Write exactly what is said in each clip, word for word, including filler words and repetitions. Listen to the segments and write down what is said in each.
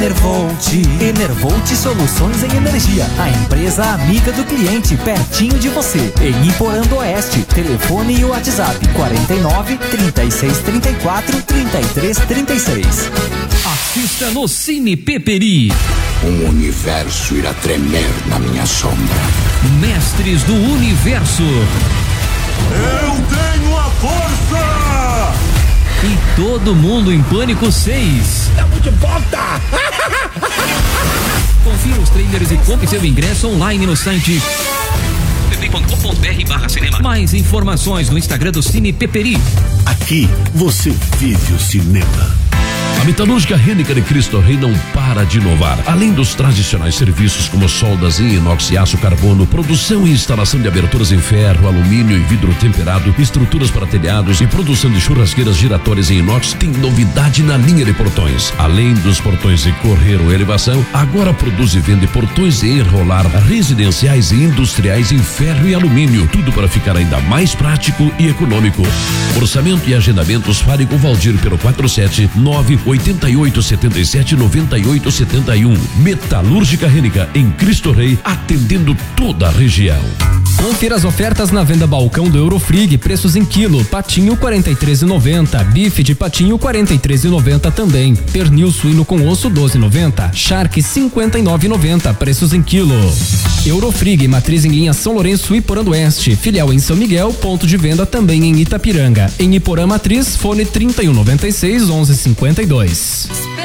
Enervolt. Enervolt Soluções em Energia. A empresa amiga do cliente, pertinho de você. Em Iporã do Oeste. Telefone e WhatsApp quarenta e nove, trinta e seis, trinta e quatro, trinta e três, trinta e seis. Assista no Cine Peperi. Um universo irá tremer na minha sombra. Mestres do Universo. Eu tenho a força! E Todo Mundo em Pânico seis. Estamos de volta! Confira os trailers e compre seu ingresso online no site peperi ponto com ponto br barra cinema. Mais informações no Instagram do Cine Peperi. Aqui você vive o cinema. A Metalúrgica Rennica de Cristo Rei não para de inovar. Além dos tradicionais serviços como soldas em inox e aço carbono, produção e instalação de aberturas em ferro, alumínio e vidro temperado, estruturas para telhados e produção de churrasqueiras giratórias em inox, tem novidade na linha de portões. Além dos portões de correr ou elevação, agora produz e vende portões em enrolar residenciais e industriais em ferro e alumínio. Tudo para ficar ainda mais prático e econômico. Orçamento e agendamentos, fale com Valdir pelo quatro sete nove oito oito sete sete nove oito sete um. Metalúrgica Rennica em Cristo Rei, atendendo toda a região. Confira as ofertas na venda balcão do Eurofrig, preços em quilo: patinho quarenta e três reais e noventa centavos, bife de patinho quarenta e três reais e noventa centavos também, pernil suíno com osso doze reais e noventa centavos, charque cinquenta e nove reais e noventa centavos, preços em quilo. Eurofrig, matriz em linha São Lourenço e Iporã do Oeste, filial em São Miguel, ponto de venda também em Itapiranga. Em Iporã Matriz, fone trinta e um noventa e seis, onze cinquenta e dois.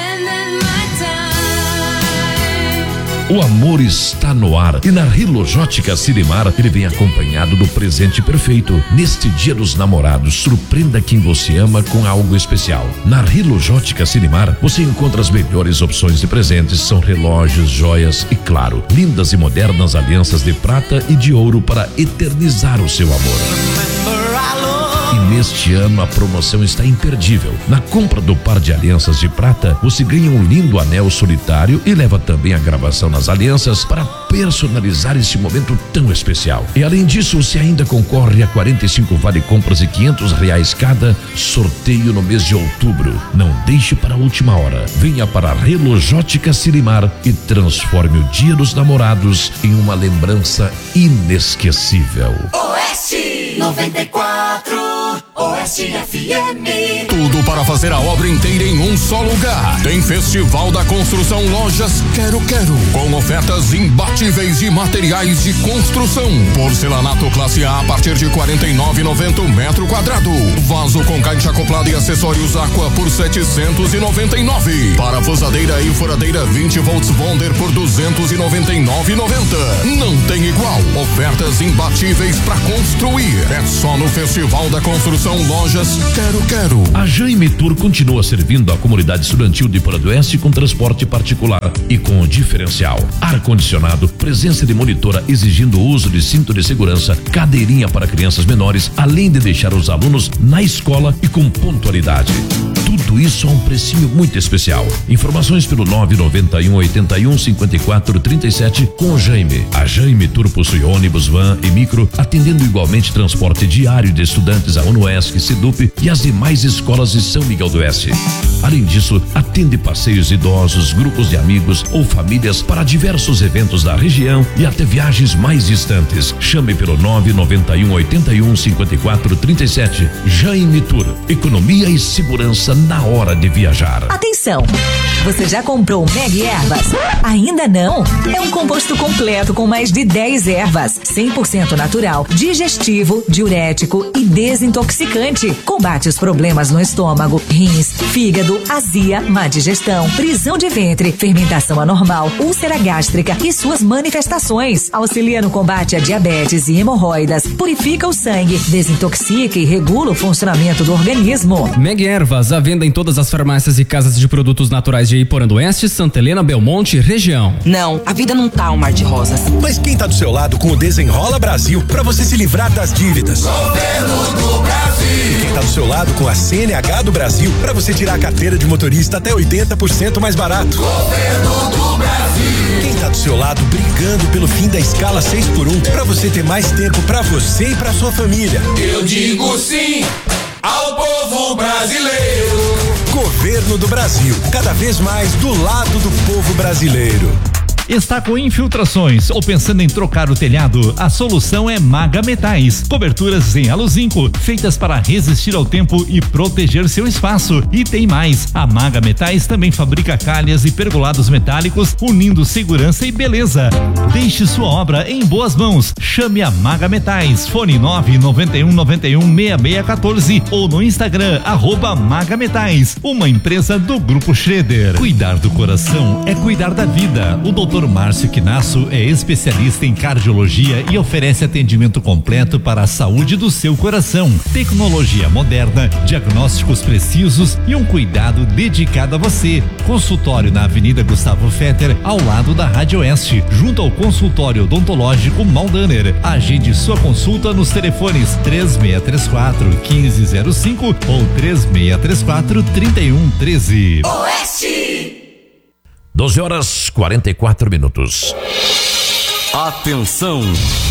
O amor está no ar e na Rilojótica Cinemar ele vem acompanhado do presente perfeito. Neste Dia dos Namorados, surpreenda quem você ama com algo especial. Na Rilojótica Cinemar você encontra as melhores opções de presentes, são relógios, joias e, claro, lindas e modernas alianças de prata e de ouro para eternizar o seu amor. E neste ano a promoção está imperdível. Na compra do par de alianças de prata, você ganha um lindo anel solitário e leva também a gravação nas alianças para personalizar esse momento tão especial. E além disso, você ainda concorre a quarenta e cinco vale compras de quinhentos reais cada, sorteio no mês de outubro. Não deixe para a última hora. Venha para a Rilojótica Cinemar e transforme o Dia dos Namorados em uma lembrança inesquecível. Oeste noventa e quatro, Oeste F M. Tudo para fazer a obra inteira em um só lugar. Tem Festival da Construção Lojas Quero Quero, com ofertas imbatíveis de materiais de construção. Porcelanato classe A a partir de quarenta e nove reais e noventa centavos metro quadrado. Vaso com caixa acoplada e acessórios Aqua por setecentos e noventa e nove reais. Parafusadeira e furadeira vinte volts Bonder por duzentos e noventa e nove reais e noventa centavos. Não tem igual. Ofertas imbatíveis para construir. É só no Festival da Construção Lojas Quero Quero. A Jaime Tour continua servindo a comunidade estudantil de Iporã do Oeste com transporte particular e com o diferencial: ar-condicionado, presença de monitora exigindo o uso de cinto de segurança, cadeirinha para crianças menores, além de deixar os alunos na escola e com pontualidade. Tudo isso a um precinho muito especial. Informações pelo nove nove um, oito um, cinco quatro três sete com o Jaime. A Jaime Tour possui ônibus, van e micro, atendendo igualmente transporte diário de estudantes a UNOESC, SIDUP e as demais escolas de São Miguel do Oeste. Além disso, atende passeios idosos, grupos de amigos ou famílias para diversos eventos da região e até viagens mais distantes. Chame pelo nove nove um, oito um, cinco quatro três sete. Jaime Tour, economia e segurança na hora de viajar. Atenção! Você já comprou o Meg Ervas? Ainda não? É um composto completo com mais de dez ervas, cem por cento natural, digestivo, diurético e desintoxicante. Combate os problemas no estômago, rins, fígado, azia, má digestão, prisão de ventre, fermentação anormal, úlcera gástrica e suas manifestações. Auxilia no combate a diabetes e hemorroidas, purifica o sangue, desintoxica e regula o funcionamento do organismo. Meg Ervas, à venda em todas as farmácias e casas de produtos naturais de Iporã do Oeste, Santa Helena, Belmonte, região. Não, a vida não tá um mar de rosas. Mas quem tá do seu lado com o Desenrola Brasil pra você se livrar das dívidas? Governo do Brasil. E quem tá do seu lado com a C N H do Brasil pra você tirar a carteira de motorista até oitenta por cento mais barato? Governo do Brasil. Quem tá do seu lado brigando pelo fim da escala seis por um pra você ter mais tempo pra você e pra sua família? Eu digo sim. ao povo brasileiro. Governo do Brasil, cada vez mais do lado do povo brasileiro. Está com infiltrações ou pensando em trocar o telhado? A solução é Maga Metais. Coberturas em aluzinco, feitas para resistir ao tempo e proteger seu espaço. E tem mais, a Maga Metais também fabrica calhas e pergolados metálicos, unindo segurança e beleza. Deixe sua obra em boas mãos. Chame a Maga Metais. Fone nove nove um nove um seis seis um quatro ou no Instagram, arroba Maga Metais, uma empresa do Grupo Schroeder. Cuidar do coração é cuidar da vida. O doutor doutor Márcio Quinasso é especialista em cardiologia e oferece atendimento completo para a saúde do seu coração. Tecnologia moderna, diagnósticos precisos e um cuidado dedicado a você. Consultório na Avenida Gustavo Fetter, ao lado da Rádio Oeste, junto ao consultório odontológico Maldaner. Agende sua consulta nos telefones três seis três quatro, um cinco zero cinco ou três seis três quatro, três um um três. Oeste! doze horas quarenta e quatro minutos. Atenção!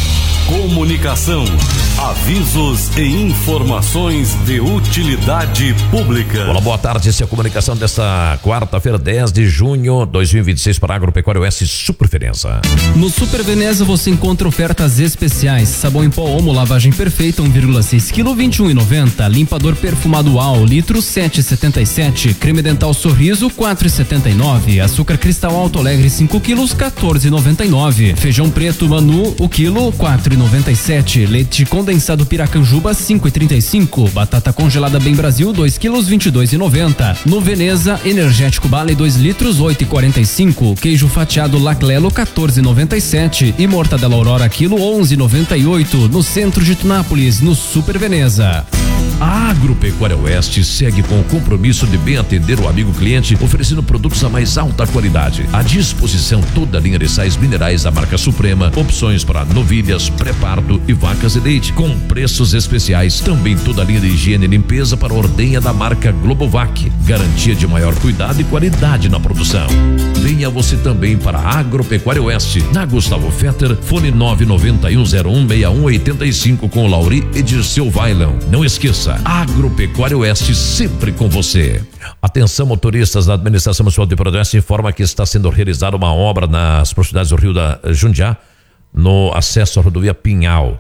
Comunicação, avisos e informações de utilidade pública. Olá, boa tarde. Essa é a comunicação desta quarta-feira, dez de junho de dois mil e vinte e seis para a Agropecuária Oeste Super Veneza. No Super Veneza você encontra ofertas especiais: sabão em pó Omo, lavagem perfeita um vírgula seis quilos, vinte e um e noventa. Limpador perfumado Al, litro sete e setenta e sete. Creme dental Sorriso quatro e setenta e nove. Açúcar cristal Alto Alegre cinco quilos, quatorze e noventa e nove. Feijão preto Manu o quilo quatro e noventa e sete. Leite condensado Piracanjuba cinco e trinta e cinco. Batata congelada Bem Brasil dois quilos, vinte e dois e noventa. No Veneza, energético Bale dois litros, oito e quarenta e cinco. Queijo fatiado Laclelo quatorze e noventa e sete e mortadela Aurora quilo onze e noventa e oito. No centro de Tunápolis, no Super Veneza. A Agropecuária Oeste segue com o compromisso de bem atender o amigo cliente, oferecendo produtos a mais alta qualidade. À disposição toda a linha de sais minerais da marca Suprema, opções para novilhas, pré-parto e vacas de leite, com preços especiais. Também toda a linha de higiene e limpeza para ordenha da marca Globovac, garantia de maior cuidado e qualidade na produção. Venha você também para a Agropecuária Oeste, na Gustavo Fetter, fone nove nove um zero um seis um oito cinco com o Lauri e Dirceu Vailão. Não esqueça, Agropecuária Oeste sempre com você. Atenção, motoristas da Administração Municipal de Prudente informa que está sendo realizada uma obra nas proximidades do Rio da Jundiá, no acesso à rodovia Pinhal.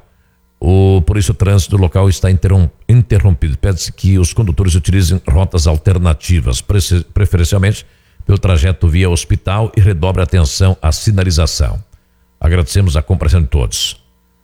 O, por isso o trânsito local está interrompido. Pede-se que os condutores utilizem rotas alternativas, preferencialmente pelo trajeto via hospital, e redobre a atenção à sinalização. Agradecemos a compreensão de todos.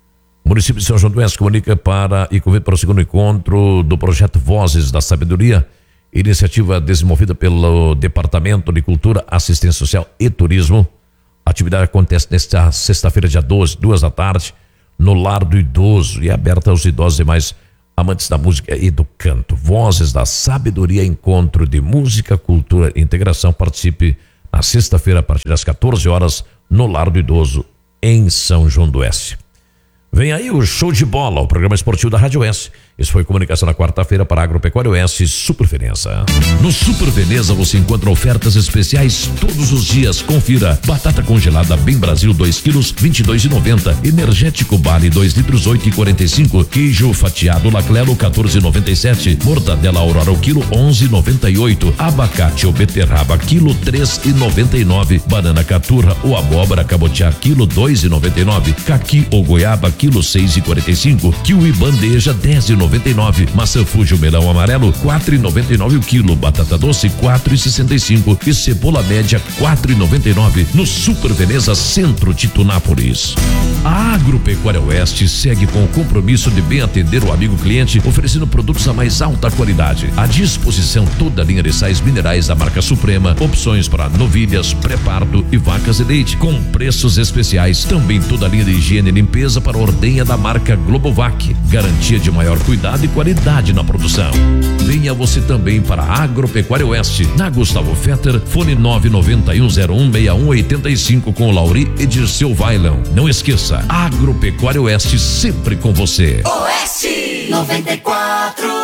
O município de São João do Oeste comunica para e convida para o segundo encontro do projeto Vozes da Sabedoria, iniciativa desenvolvida pelo Departamento de Cultura, Assistência Social e Turismo. A atividade acontece nesta sexta-feira, dia doze, duas da tarde, no Lar do Idoso, e é aberta aos idosos e mais amantes da música e do canto. Vozes da Sabedoria, encontro de música, cultura e integração. Participe na sexta-feira a partir das quatorze horas no Lar do Idoso, em São João do Oeste. Vem aí o Show de Bola, o programa esportivo da Rádio Oeste. Isso foi comunicação na quarta-feira para a Agropecuária Oeste Super Veneza. No Super Veneza você encontra ofertas especiais todos os dias. Confira: batata congelada Bem Brasil dois quilos, vinte e dois e noventa. Energético Bale dois litros, oito e quarenta e cinco. Queijo fatiado Laclelo quatorze e noventa e sete. Mortadela Aurora o quilo onze e noventa e oito. Abacate ou beterraba quilo três e noventa e nove. Banana caturra ou abóbora cabotiá quilo dois e noventa e nove. Caqui ou goiaba quilo seis e quarenta e cinco. Kiwi bandeja dez e noventa e nove. Maçã Fuji melão amarelo quatro e noventa e nove o quilo. Batata doce quatro e sessenta e cinco e cebola média quatro e noventa e nove no Super Veneza, centro de Tunápolis. A Agropecuária Oeste segue com o compromisso de bem atender o amigo cliente, oferecendo produtos a mais alta qualidade. À disposição toda a linha de sais minerais da marca Suprema, opções para novilhas, pré-parto e vacas de leite, com preços especiais. Também toda a linha de higiene e limpeza para ordenha da marca Globovac, garantia de maior cuidado e qualidade na produção. Venha você também para a Agropecuária Oeste, na Gustavo Fetter, fone nove nove um zero um seis um oito cinco com o Lauri e Dirceu Vailão. Não esqueça, Agropecuária Oeste sempre com você. Oeste noventa e quatro.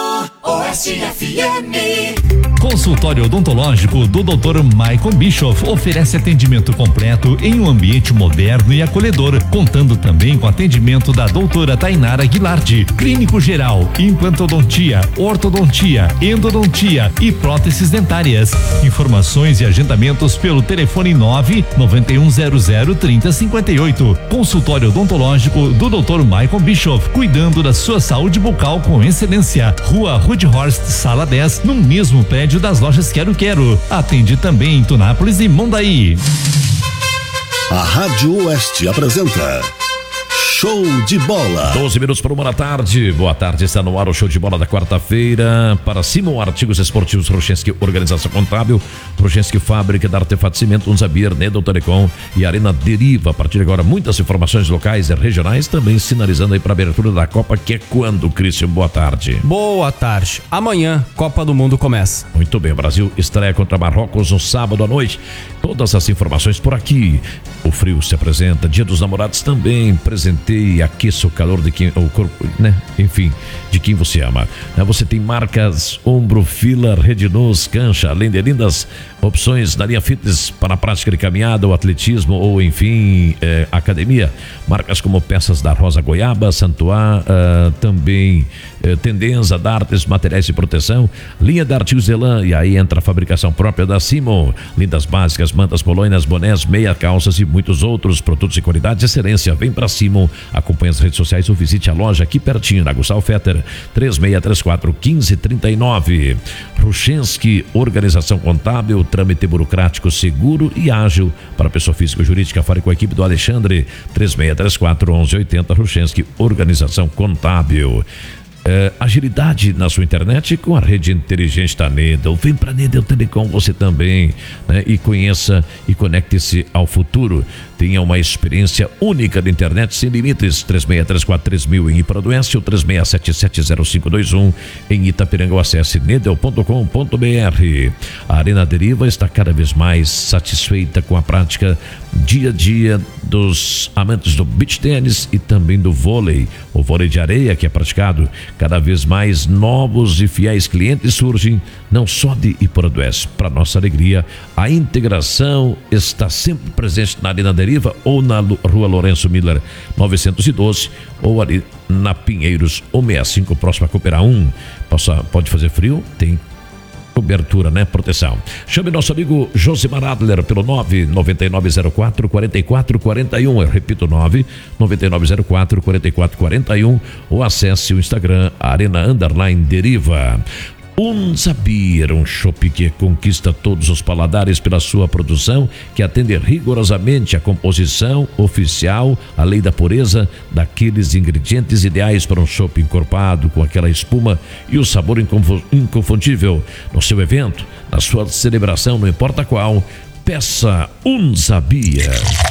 Oeste F M. Consultório odontológico do doutor Michael Bischoff oferece atendimento completo em um ambiente moderno e acolhedor, contando também com atendimento da doutora Tainara Guilardi, clínico geral, implantodontia, ortodontia, endodontia e próteses dentárias. Informações e agendamentos pelo telefone nove nove um zero zero trinta cinquenta e oito. Consultório odontológico do doutor Michael Bischoff, cuidando da sua saúde bucal com excelência. Rua Rudhorst, sala dez, no mesmo prédio das lojas Quero Quero. Atende também em Tunápolis e Mondaí. A Rádio Oeste apresenta Show de Bola. doze minutos para uma da tarde. Boa tarde, está no ar o Show de Bola da quarta-feira. Para Simon Artigos Esportivos, Rochensky Organização Contábil, Rochensky Fábrica da Artefato Cimento, Unzabir, Nedel Telecom e Arena Deriva. A partir de agora, muitas informações locais e regionais, também sinalizando aí para a abertura da Copa, que é quando, Cristian? Boa tarde. Boa tarde. Amanhã, Copa do Mundo começa. Muito bem, o Brasil estreia contra Marrocos no sábado à noite. Todas as informações por aqui. O frio se apresenta, Dia dos Namorados também, presente e aqueça o calor de quem, o corpo, né? Enfim, de quem você ama. Você tem marcas Ombro, Fila, Redinous, Cancha, além de lindas opções na linha fitness para a prática de caminhada ou atletismo ou enfim, eh, academia. Marcas como peças da Rosa Goiaba, Santuá, uh, também eh, Tendenza, Dartes, materiais de proteção, linha da Artigos Elan, e aí entra a fabricação própria da Simon. Lindas básicas, mantas, polainas, bonés, meia, calças e muitos outros produtos de qualidade e excelência. Vem pra Simon, acompanhe as redes sociais ou visite a loja aqui pertinho na Gustavo Fetter, três seis três quatro, um cinco três nove. Rochensky Organização Contábil, trâmite burocrático seguro e ágil para pessoa física ou jurídica. Fale com a equipe do Alexandre, três seis três quatro, um um oito zero. Rochensky Organização Contábil. É, agilidade na sua internet com a rede inteligente da Nedel. Vem para Nedel Telecom você também, né? E conheça e conecte-se ao futuro. Tenha uma experiência única de internet sem limites. três seis três quatro três mil em Ipra do Oeste ou três seis sete sete zero cinco dois um em Itapiranga. Acesse nedel ponto com ponto br. A Arena Deriva está cada vez mais satisfeita com a prática dia a dia dos amantes do beach tênis e também do vôlei. O vôlei de areia que é praticado. Cada vez mais novos e fiéis clientes surgem, não só de Ipra do Oeste. Para nossa alegria, a integração está sempre presente na Arena Deriva ou na Rua Lourenço Miller novecentos e doze ou ali na Pinheiros ou sessenta e cinco, próximo a Cooperá um. Possa, pode fazer frio? Tem cobertura, né? Proteção. Chame nosso amigo Josimar Adler pelo nove nove nove zero quatro quatro quatro quatro um. Eu repito, nove nove nove zero quatro quatro quatro quatro um ou acesse o Instagram Arena Underline Deriva. Unzabir, um chopp que conquista todos os paladares pela sua produção, que atende rigorosamente a composição oficial, a lei da pureza daqueles ingredientes ideais para um chopp encorpado, com aquela espuma e o sabor inconfundível. No seu evento, na sua celebração, não importa qual, peça Unzabir.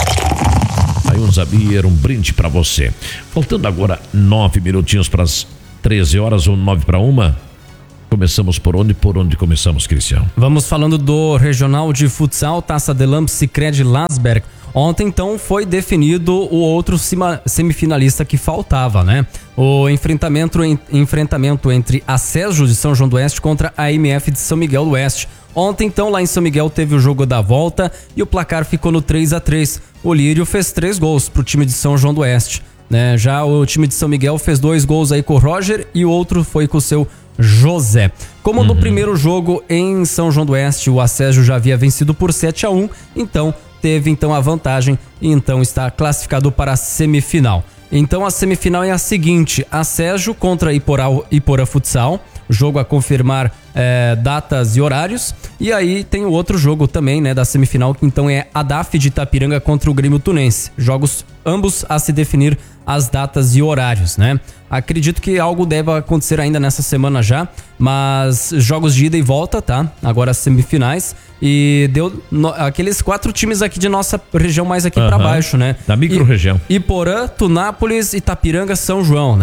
Aí Unzabir, um brinde para você. Faltando agora nove minutinhos para as treze horas ou nove para uma. Começamos por onde? Por onde começamos, Cristiano? Vamos falando do Regional de Futsal, Taça de Lamp Sicredi Lasberg. Ontem, então, foi definido o outro semifinalista que faltava, né? O enfrentamento, enfrentamento entre a Sesjo de São João do Oeste contra a M F de São Miguel do Oeste. Ontem, então, lá em São Miguel teve o jogo da volta e o placar ficou no três a três. O Lírio fez três gols pro time de São João do Oeste, né? Já o time de São Miguel fez dois gols aí com o Roger e o outro foi com o seu José. Como uhum. no primeiro jogo em São João do Oeste o Acésio já havia vencido por sete a um, então teve então a vantagem e então está classificado para a semifinal. Então a semifinal é a seguinte: Acésio contra Iporá, Iporá Futsal, jogo a confirmar é, datas e horários, e aí tem o outro jogo também, né, da semifinal, que então é a D A F de Itapiranga contra o Grêmio Tunense, jogos ambos a se definir as datas e horários, né? Acredito que algo deve acontecer ainda nessa semana já, mas jogos de ida e volta, tá? Agora as semifinais, e deu no, aqueles quatro times aqui de nossa região mais aqui uhum. para baixo, né? Da micro-região. Iporã, Tunápolis, Itapiranga, São João, né?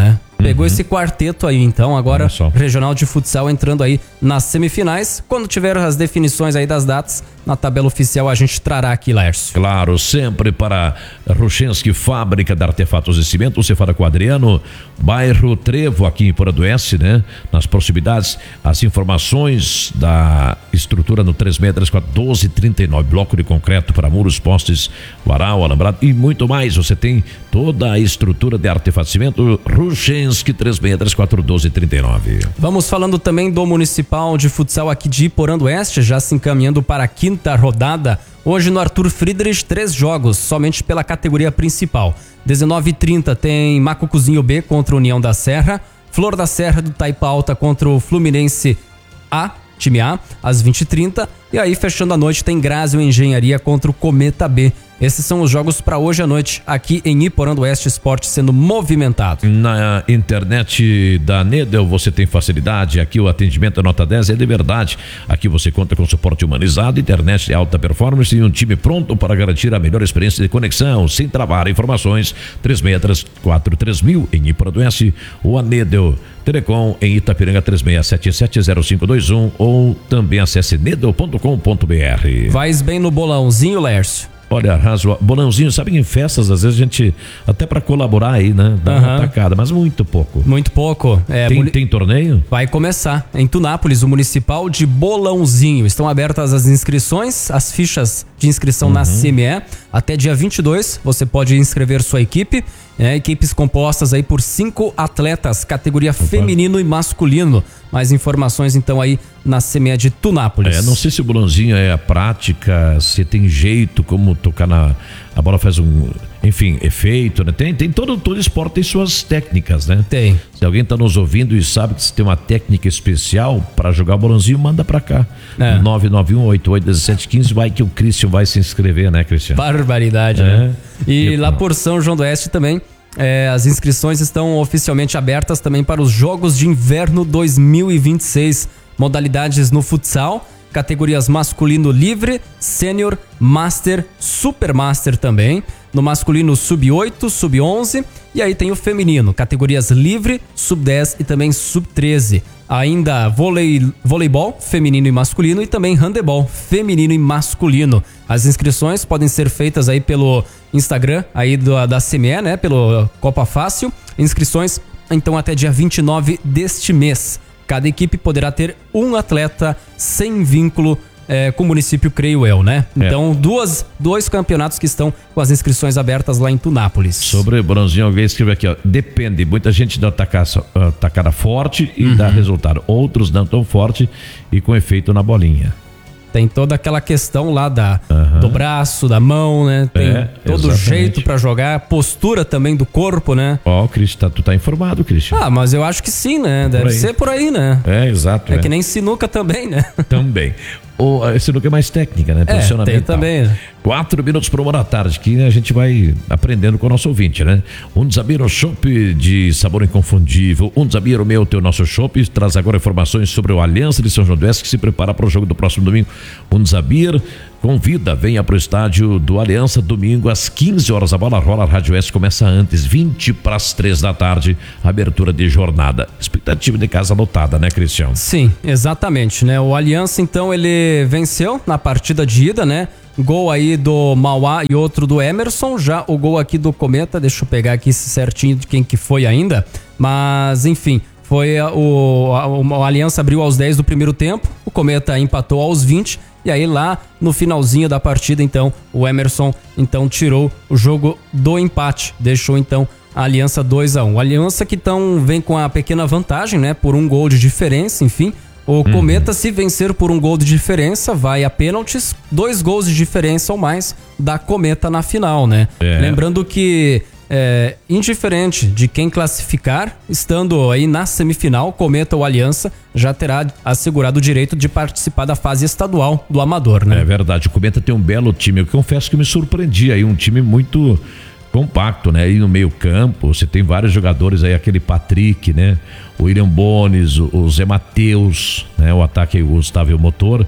Pegou uhum. esse quarteto aí, então, agora regional de futsal entrando aí nas semifinais. Quando tiver as definições aí das datas, na tabela oficial a gente trará aqui, Lércio. Claro, sempre para Ruchenski, fábrica de artefatos e cimento. Você fala com o Adriano, bairro Trevo, aqui em Poranduense, né? Nas proximidades, as informações da estrutura no três seis três quatro, doze trinta e nove, bloco de concreto para muros, postes, varal, alambrado e muito mais. Você tem toda a estrutura de artefatos e cimento. Ruchenski, três seis três quatro, doze trinta e nove. Vamos falando também do Municipal de Futsal aqui de Iporanduense, já se encaminhando para a quinta rodada. Hoje no Arthur Friedrich, três jogos, somente pela categoria principal. dezenove e trinta tem Macucuzinho B contra a União da Serra, Flor da Serra do Taipa Alta contra o Fluminense A, time A, às vinte e trinta. E aí, fechando a noite, tem Grásio Engenharia contra o Cometa B. Esses são os jogos para hoje à noite, aqui em Iporanduense Esporte sendo movimentado. Na internet da Nedel você tem facilidade, aqui o atendimento é nota dez, é de verdade. Aqui você conta com suporte humanizado, internet de alta performance e um time pronto para garantir a melhor experiência de conexão, sem travar. Informações três seis três quatro três mil em Iporanduense, ou a Nedel Telecom em Itapiranga três seis sete sete zero cinco dois um, ou também acesse nedel ponto com ponto b r. Vais bem no bolãozinho, Lércio? Olha, raso, bolãozinho, sabe que em festas, às vezes a gente, até para colaborar aí, né? Dá uhum. uma tacada, mas muito pouco. Muito pouco. É, tem, muni... tem torneio? Vai começar. Em Tunápolis, o Municipal de Bolãozinho. Estão abertas as inscrições, as fichas de inscrição uhum. na C M E. Até dia vinte e dois, você pode inscrever sua equipe. É, equipes compostas aí por cinco atletas, categoria Opa. feminino e masculino. Mais informações então aí na C M E de Tunápolis. É, não sei se o bolãozinho é a prática, se tem jeito, como tocar na... A bola faz um, enfim, efeito, né? Tem, tem todo, todo esporte tem suas técnicas, né? Tem. Se alguém tá nos ouvindo e sabe que se tem uma técnica especial para jogar bolãozinho, manda pra cá. É. nove nove um oito oito um sete um cinco, vai que o Christian vai se inscrever, né, Christian? Barbaridade, é. né? E tipo, lá por São João do Oeste também, é, as inscrições estão oficialmente abertas também para os Jogos de Inverno dois mil e vinte e seis. Modalidades no futsal, categorias masculino livre, sênior, master, super master também. No masculino sub oito, sub onze, e aí tem o feminino, categorias livre, sub dez e também sub treze. Ainda vôlei, voleibol feminino e masculino e também handebol feminino e masculino. As inscrições podem ser feitas aí pelo Instagram aí do, da C M E, né, pelo Copa Fácil. Inscrições então até dia vinte e nove deste mês. Cada equipe poderá ter um atleta sem vínculo é, com o município, creio eu, né? Então, é. duas, dois campeonatos que estão com as inscrições abertas lá em Tunápolis. Sobre o bronzinho, alguém escreveu aqui, ó. Depende, muita gente dá tacada, tacada forte e uhum. dá resultado. Outros não tão forte e com efeito na bolinha. Tem toda aquela questão lá da, uhum. do braço, da mão, né? Tem é, todo exatamente. jeito pra jogar, postura também do corpo, né? Ó, oh, Cristian, tu tá informado, Cristian. Ah, mas eu acho que sim, né? Deve ser por aí, né? É, exato. É, é que nem sinuca também, né? Também. Ou a sinuca é mais técnica, né? É, tem também. Quatro minutos para uma da tarde, que a gente vai aprendendo com o nosso ouvinte, né? Um Zabiro Chopp de sabor inconfundível. Um Zabiro meu, teu nosso chopp, traz agora informações sobre o Aliança de São João do Oeste, que se prepara para o jogo do próximo domingo. Um Zabir convida, venha para o estádio do Aliança, domingo às quinze horas. A bola rola, a Rádio Oeste começa antes, vinte para as três da tarde, abertura de jornada. Expectativa de casa lotada, né, Cristian? Sim, exatamente, né? O Aliança, então, ele venceu na partida de ida, né? Gol aí do Mauá e outro do Emerson. Já o gol aqui do Cometa, deixa eu pegar aqui certinho de quem que foi ainda. Mas, enfim, foi o, a, o Aliança abriu aos dez do primeiro tempo, o Cometa empatou aos vinte. E aí lá no finalzinho da partida, então, o Emerson então tirou o jogo do empate. Deixou então a Aliança dois a um. A Aliança que então vem com a pequena vantagem, né? Por um gol de diferença, enfim. O uhum. Cometa, se vencer por um gol de diferença, vai a pênaltis. Dois gols de diferença ou mais da Cometa na final, né? É. Lembrando que, é, indiferente de quem classificar, estando aí na semifinal, Cometa ou Aliança já terá assegurado o direito de participar da fase estadual do Amador, né? É verdade, o Cometa tem um belo time. Eu confesso que me surpreendi aí, um time muito compacto, né? Aí no meio campo, você tem vários jogadores aí, aquele Patrick, né? O William Bones, o, o Zé Matheus, né? O ataque aí, o Gustavo e o Motor.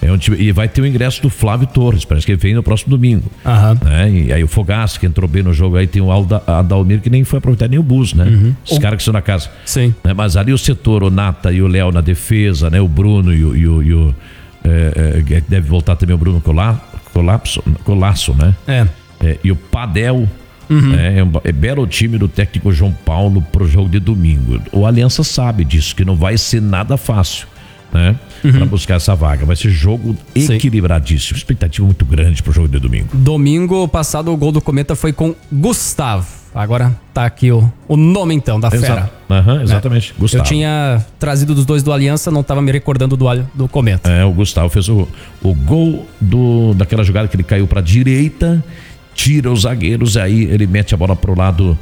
É um time, e vai ter o ingresso do Flávio Torres, parece que ele vem no próximo domingo. Aham. Né? E aí o Fogaça, que entrou bem no jogo, aí tem o Alda, Adalmir, que nem foi aproveitar nem o bus, né? Uhum. Os O- caras que estão na casa. Sim. Né? Mas ali o setor, o Nata e o Léo na defesa, né? O Bruno e o. E o, e o é, é, deve voltar também o Bruno Cola, Colapso, Colasso, né? É. É, e o Padel. Uhum. É, é, um, é belo time do técnico João Paulo pro jogo de domingo. O Aliança sabe disso, que não vai ser nada fácil, né? Uhum. Para buscar essa vaga. Vai ser jogo Sim. equilibradíssimo. Expectativa muito grande pro jogo de domingo. Domingo passado o gol do Cometa foi com Gustavo. Agora tá aqui o, o nome então da Exa- fera. Aham, exatamente. É. Gustavo. Eu tinha trazido dos dois do Aliança, não tava me recordando do, Al- do Cometa. É, o Gustavo fez o, o gol do, daquela jogada que ele caiu pra direita, tira os zagueiros, aí ele mete a bola pro lado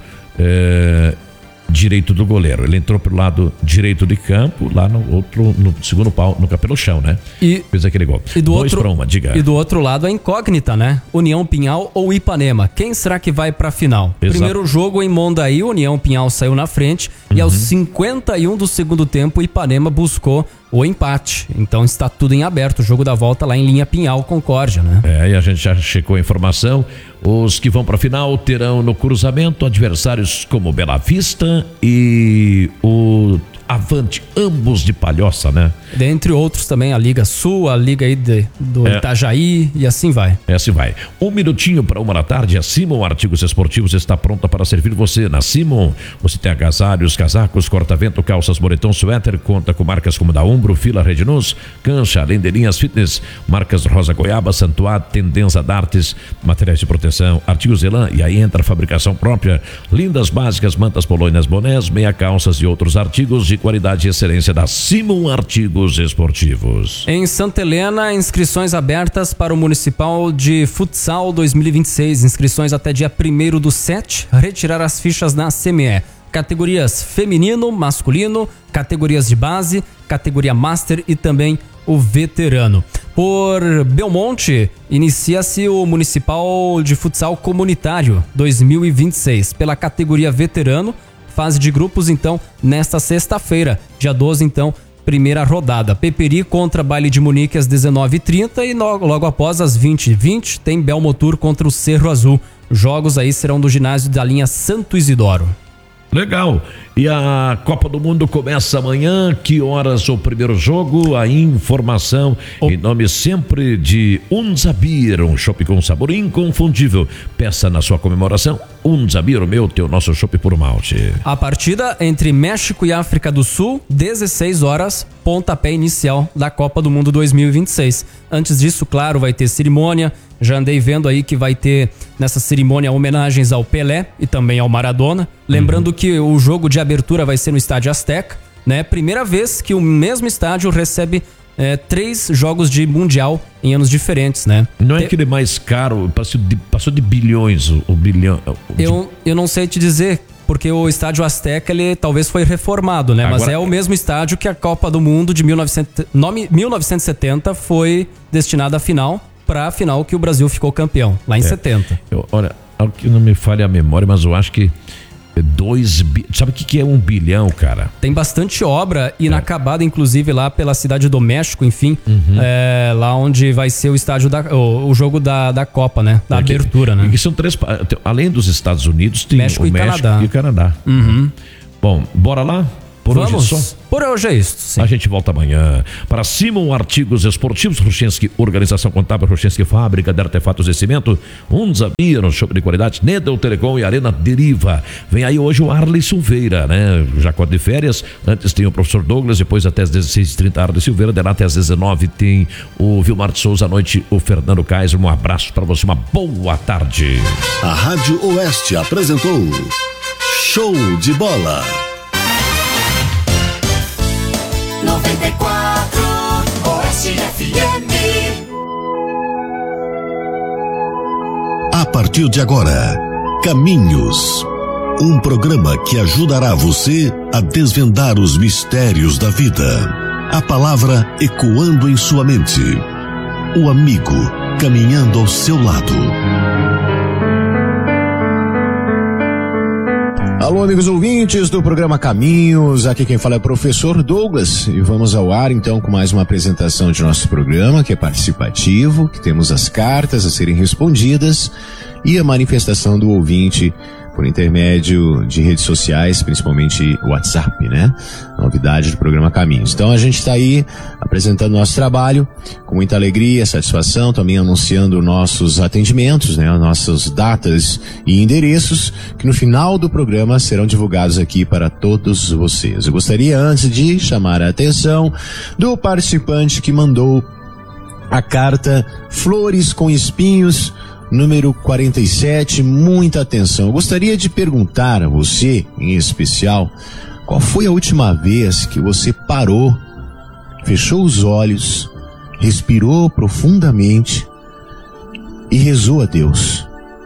é, direito do goleiro. Ele entrou pro lado direito de campo, lá no outro, no segundo pau, no pelo chão, né? E, fez aquele gol. e do Dois outro, pra uma, diga. E do outro lado a incógnita, né? União Pinhal ou Ipanema. Quem será que vai pra final? Exato. Primeiro jogo em Mondaí, União Pinhal saiu na frente Uhum. e aos cinquenta e um do segundo tempo, Ipanema buscou o empate. Então está tudo em aberto. O jogo da volta lá em linha Pinhal Concórdia, né? É, e a gente já checou a informação. Os que vão para a final terão no cruzamento adversários como Bela Vista e o Avante, ambos de Palhoça, né? Dentre outros também a Liga Sul, a Liga aí de, do É. Itajaí e assim vai. É, assim vai. Um minutinho para uma da tarde. A Simon Artigos Esportivos está pronta para servir você. Na Simon, você tem agasalhos, casacos, corta-vento, calças, moletom, suéter. Conta com marcas como da Umbro, Fila, Redinus, Cancha, além de linhas fitness, marcas Rosa Goiaba, Santuário, Tendência Dartes, materiais de proteção, artigos Elan. E aí entra a fabricação própria. Lindas básicas, mantas, polônias, bonés, meia calças e outros artigos de qualidade e excelência da Simon Artigos Esportivos. Em Santa Helena, inscrições abertas para o Municipal de Futsal dois mil e vinte e seis. Inscrições até dia primeiro do sete. Retirar as fichas na C M E. Categorias feminino, masculino, categorias de base, categoria master e também o veterano. Por Belmonte, inicia-se o Municipal de Futsal Comunitário dois mil e vinte e seis. Pela categoria veterano, fase de grupos, então, nesta sexta-feira, dia doze, então, primeira rodada. Peperi contra Baile de Munique às dezenove e trinta e logo, logo após, às vinte e vinte, tem Belmotur contra o Cerro Azul. Jogos aí serão do ginásio da linha Santo Isidoro. Legal. E a Copa do Mundo começa amanhã. Que horas o primeiro jogo? A informação o... em nome sempre de Unzabir, um chopp com sabor inconfundível. Peça na sua comemoração Unzabir, o meu, teu, nosso chopp por malte. A partida entre México e África do Sul, dezesseis horas, pontapé inicial da Copa do Mundo dois mil e vinte e seis. Antes disso, claro, vai ter cerimônia. Já andei vendo aí que vai ter nessa cerimônia homenagens ao Pelé e também ao Maradona. Lembrando uhum. que o jogo de abertura vai ser no Estádio Azteca, né? Primeira vez que o mesmo estádio recebe é, três jogos de Mundial em anos diferentes, né? Não é Te... aquele mais caro, passou de, passou de bilhões o, o bilhão. O eu, eu não sei te dizer, porque o Estádio Azteca, ele talvez foi reformado, né? Agora... Mas é o mesmo estádio que a Copa do Mundo de mil e novecentos e setenta foi destinada à final, para a final que o Brasil ficou campeão, lá em é. setenta. Eu, olha, algo que não me falha a memória, mas eu acho que dois bi... Sabe o que, que é um bilhão, cara? Tem bastante obra inacabada, é. inclusive lá pela cidade do México, enfim, uhum. é, lá onde vai ser o estádio da, o, o jogo da, da Copa, né? Da é que, abertura, né? E são três, além dos Estados Unidos, tem México o e México Canadá. e Canadá. Uhum. Bom, bora lá? Por Vamos. hoje só? Por hoje é isso. Sim. A gente volta amanhã. Para Simon Artigos Esportivos, Ruchenski, Organização Contábil, Ruchenski, Fábrica de Artefatos de Cimento, Unzabir, um show de qualidade, Nedel Telecom e Arena Deriva. Vem aí hoje o Arley Silveira, né? Jacó de férias. Antes tem o professor Douglas, depois até às dezesseis e trinta, Arley Silveira. De lá até às dezenove tem o Vilmar de Souza. À noite, o Fernando Kaiser. Um abraço para você, uma boa tarde. A Rádio Oeste apresentou Show de Bola. noventa e quatro Oeste F M. A partir de agora, Caminhos. Um programa que ajudará você a desvendar os mistérios da vida. A palavra ecoando em sua mente. O amigo caminhando ao seu lado. Alô, amigos ouvintes do programa Caminhos, aqui quem fala é o professor Douglas e vamos ao ar então com mais uma apresentação de nosso programa que é participativo, que temos as cartas a serem respondidas e a manifestação do ouvinte por intermédio de redes sociais, principalmente o WhatsApp, né? Novidade do programa Caminhos. Então a gente está aí apresentando nosso trabalho com muita alegria, satisfação, também anunciando nossos atendimentos, né? Nossas datas e endereços que no final do programa serão divulgados aqui para todos vocês. Eu gostaria antes de chamar a atenção do participante que mandou a carta Flores com Espinhos, número quarenta e sete, muita atenção. Eu gostaria de perguntar a você, em especial, qual foi a última vez que você parou, fechou os olhos, respirou profundamente e rezou a Deus?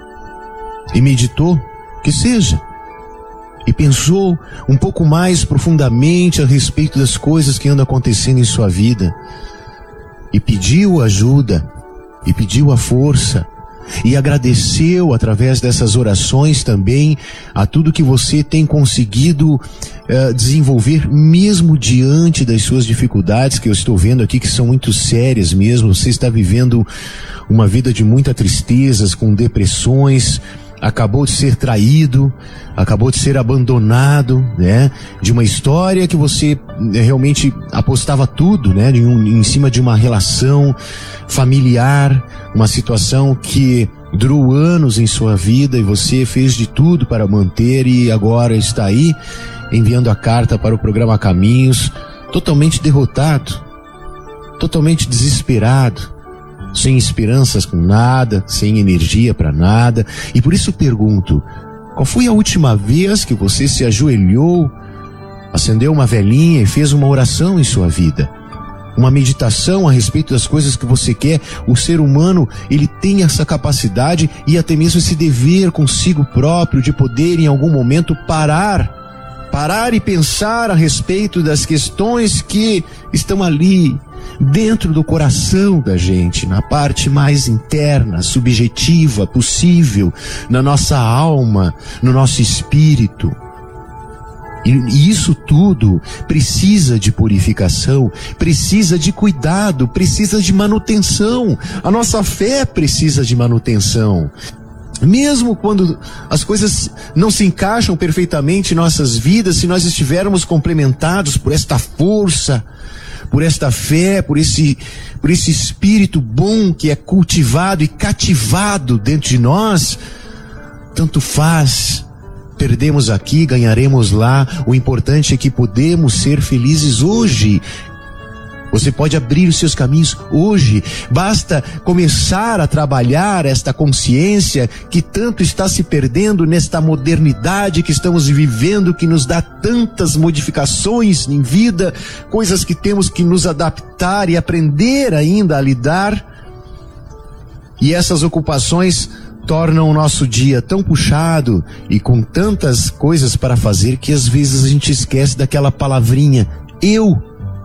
E meditou, que seja, e pensou um pouco mais profundamente a respeito das coisas que andam acontecendo em sua vida, e pediu ajuda, e pediu a força, e agradeceu através dessas orações também a tudo que você tem conseguido uh, desenvolver mesmo diante das suas dificuldades que eu estou vendo aqui, que são muito sérias mesmo. Você está vivendo uma vida de muita tristezas, com depressões, acabou de ser traído, acabou de ser abandonado, né? De uma história que você realmente apostava tudo, né? De um, em cima de uma relação familiar, uma situação que durou anos em sua vida e você fez de tudo para manter e agora está aí enviando a carta para o programa Caminhos, totalmente derrotado, totalmente desesperado, sem esperanças com nada, sem energia para nada. E por isso pergunto, qual foi a última vez que você se ajoelhou, acendeu uma velinha e fez uma oração em sua vida? Uma meditação a respeito das coisas que você quer? O ser humano, ele tem essa capacidade e até mesmo esse dever consigo próprio de poder em algum momento parar, parar e pensar a respeito das questões que estão ali, dentro do coração da gente, na parte mais interna, subjetiva possível, na nossa alma, no nosso espírito. E isso tudo precisa de purificação, precisa de cuidado, precisa de manutenção. A nossa fé precisa de manutenção. Mesmo quando as coisas não se encaixam perfeitamente em nossas vidas, se nós estivermos complementados por esta força, por esta fé, por esse, por esse espírito bom que é cultivado e cativado dentro de nós, tanto faz, perdemos aqui, ganharemos lá. O importante é que podemos ser felizes hoje. Você pode abrir os seus caminhos hoje. Basta começar a trabalhar esta consciência que tanto está se perdendo nesta modernidade que estamos vivendo, que nos dá tantas modificações em vida, coisas que temos que nos adaptar e aprender ainda a lidar. E essas ocupações tornam o nosso dia tão puxado e com tantas coisas para fazer que às vezes a gente esquece daquela palavrinha, eu.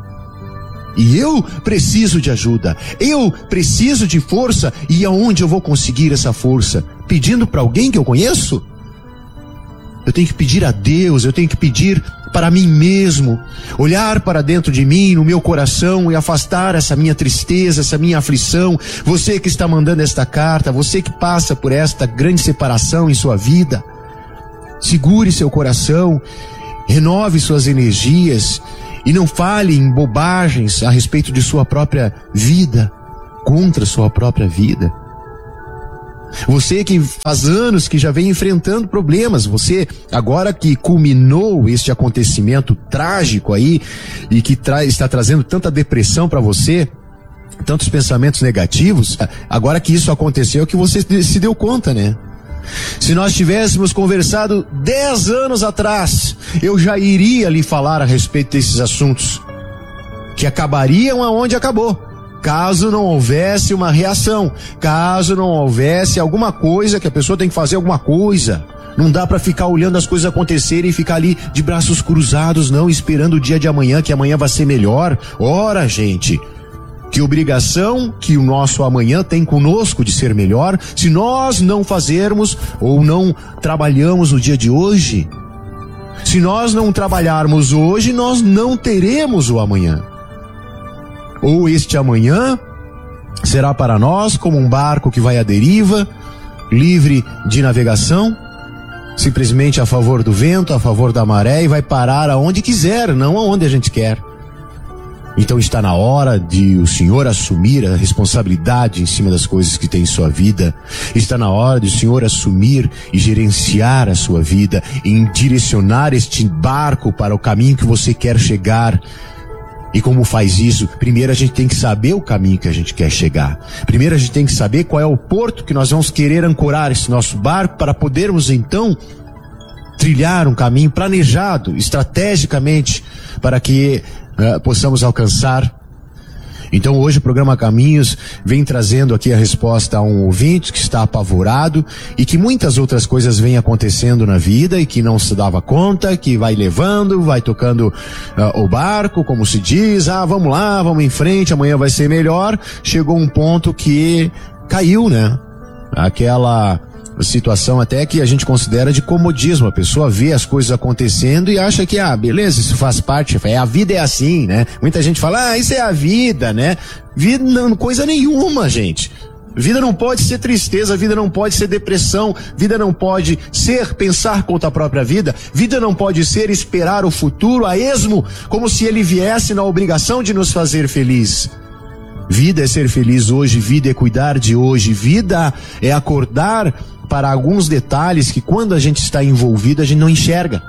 E eu preciso de ajuda, eu preciso de força. E aonde eu vou conseguir essa força? Pedindo para alguém que eu conheço? Eu tenho que pedir a Deus, eu tenho que pedir para mim mesmo, olhar para dentro de mim, no meu coração e afastar essa minha tristeza, essa minha aflição. Você que está mandando esta carta, você que passa por esta grande separação em sua vida, segure seu coração, renove suas energias e não fale em bobagens a respeito de sua própria vida, contra sua própria vida. Você que faz anos que já vem enfrentando problemas, você agora que culminou este acontecimento trágico aí e que tra- está trazendo tanta depressão para você, tantos pensamentos negativos, agora que isso aconteceu, que você se deu conta, né? Se nós tivéssemos conversado dez anos atrás, eu já iria lhe falar a respeito desses assuntos, que acabariam aonde acabou, caso não houvesse uma reação, caso não houvesse alguma coisa, que a pessoa tem que fazer alguma coisa. Não dá para ficar olhando as coisas acontecerem e ficar ali de braços cruzados, não, esperando o dia de amanhã, que amanhã vai ser melhor. Ora, gente, que obrigação que o nosso amanhã tem conosco de ser melhor, se nós não fazermos ou não trabalhamos no dia de hoje. Se nós não trabalharmos hoje, nós não teremos o amanhã. Ou este amanhã será para nós como um barco que vai à deriva, livre de navegação, simplesmente a favor do vento, a favor da maré, e vai parar aonde quiser, não aonde a gente quer. Então está na hora de o Senhor assumir a responsabilidade em cima das coisas que tem em sua vida. Está na hora de o Senhor assumir e gerenciar a sua vida, em direcionar este barco para o caminho que você quer chegar. E como faz isso? Primeiro a gente tem que saber o caminho que a gente quer chegar. Primeiro a gente tem que saber qual é o porto que nós vamos querer ancorar esse nosso barco, para podermos então trilhar um caminho planejado, estrategicamente, para que uh, possamos alcançar. Então hoje o programa Caminhos vem trazendo aqui a resposta a um ouvinte que está apavorado e que muitas outras coisas vêm acontecendo na vida e que não se dava conta, que vai levando, vai tocando uh, o barco, como se diz, ah, vamos lá, vamos em frente, amanhã vai ser melhor. Chegou um ponto que caiu, né? Aquela situação até que a gente considera de comodismo. A pessoa vê as coisas acontecendo e acha que, ah, beleza, isso faz parte, é, a vida é assim, né? Muita gente fala, ah, isso é a vida, né? Vida não, coisa nenhuma, gente. Vida não pode ser tristeza, vida não pode ser depressão, vida não pode ser pensar contra a própria vida, vida não pode ser esperar o futuro a esmo, como se ele viesse na obrigação de nos fazer feliz. Vida é ser feliz hoje, vida é cuidar de hoje, vida é acordar para alguns detalhes que quando a gente está envolvido a gente não enxerga.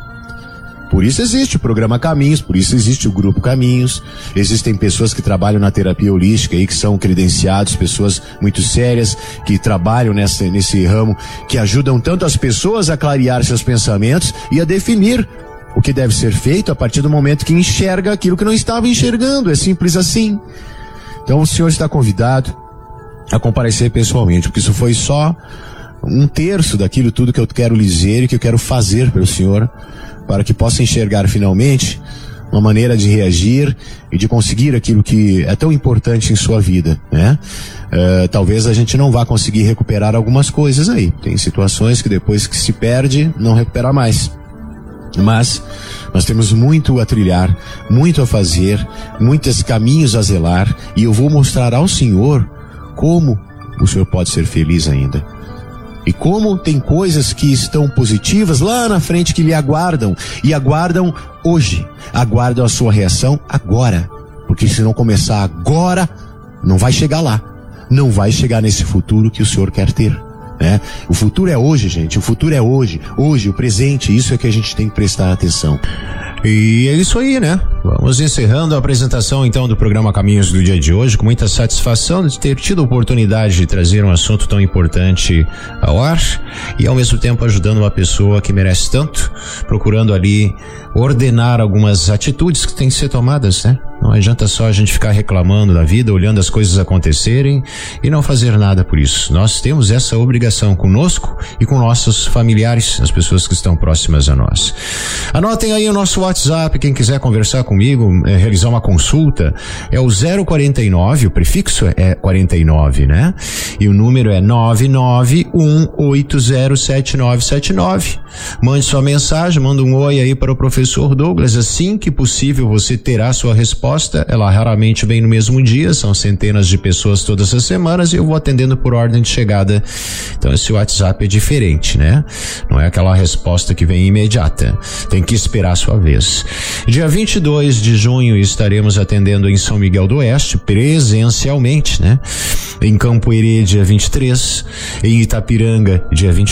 Por isso existe o programa Caminhos, por isso existe o grupo Caminhos. Existem pessoas que trabalham na terapia holística aí, que são credenciados, pessoas muito sérias que trabalham nessa, nesse ramo, que ajudam tanto as pessoas a clarear seus pensamentos e a definir o que deve ser feito a partir do momento que enxerga aquilo que não estava enxergando. É simples assim. Então o senhor está convidado a comparecer pessoalmente, porque isso foi só um terço daquilo tudo que eu quero lhe dizer e que eu quero fazer pelo senhor, para que possa enxergar finalmente uma maneira de reagir e de conseguir aquilo que é tão importante em sua vida, né? Uh, talvez a gente não vá conseguir recuperar algumas coisas aí. Tem situações que depois que se perde, não recupera mais. Mas nós temos muito a trilhar, muito a fazer, muitos caminhos a zelar, e eu vou mostrar ao senhor como o senhor pode ser feliz ainda. E como tem coisas que estão positivas lá na frente que lhe aguardam, e aguardam hoje, aguardam a sua reação agora, porque se não começar agora, não vai chegar lá, não vai chegar nesse futuro que o senhor quer ter, né? O futuro é hoje, gente, o futuro é hoje, hoje, o presente, isso é que a gente tem que prestar atenção. E é isso aí, né? Vamos encerrando a apresentação então do programa Caminhos do dia de hoje, com muita satisfação de ter tido a oportunidade de trazer um assunto tão importante ao ar e ao mesmo tempo ajudando uma pessoa que merece tanto, procurando ali ordenar algumas atitudes que têm que ser tomadas, né? Não adianta só a gente ficar reclamando da vida, olhando as coisas acontecerem e não fazer nada por isso. Nós temos essa obrigação conosco e com nossos familiares, as pessoas que estão próximas a nós. Anotem aí o nosso WhatsApp, quem quiser conversar comigo, é, realizar uma consulta, é o zero quarenta e nove, o prefixo é quarenta e nove, né? E o número é nove nove um oito zero sete nove sete nove. Mande sua mensagem, manda um oi aí para o professor Douglas, assim que possível você terá sua resposta. Ela raramente vem no mesmo dia, são centenas de pessoas todas as semanas e eu vou atendendo por ordem de chegada. Então esse WhatsApp é diferente, né? Não é aquela resposta que vem imediata, tem que esperar a sua vez. Dia vinte e dois de junho estaremos atendendo em São Miguel do Oeste, presencialmente, né? Em Campo Herê, dia vinte e três, em Itapiranga, dia vinte e